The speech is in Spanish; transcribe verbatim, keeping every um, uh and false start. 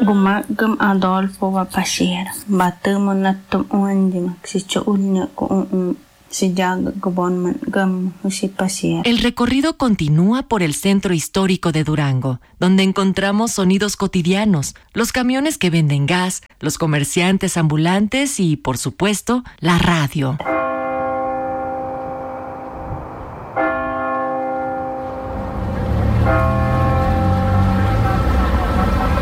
Guma gum Adolfo va pasir. Batumo natum uandima. Xicho ulnya ko un si yaga gubonman gum si pasir. El recorrido continúa por el centro histórico de Durango, donde encontramos sonidos cotidianos, los camiones que venden gas, los comerciantes ambulantes y, por supuesto, la radio.